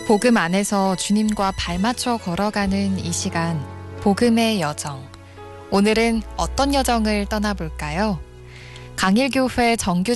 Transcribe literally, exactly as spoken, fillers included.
복음 안에서 주님과 발맞춰 걸어가는 이 시간, 복음의 여정. 오늘은 어떤 여정을 떠나볼까요? 강일교회 정규